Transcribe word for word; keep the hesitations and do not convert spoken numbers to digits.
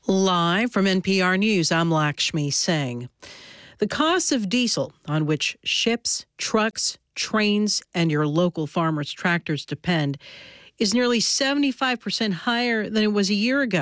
Live from N P R News, I'm Lakshmi Singh. The cost of diesel, on which ships, trucks, trains, and your local farmers' tractors depend, is nearly seventy-five percent higher than it was a year ago.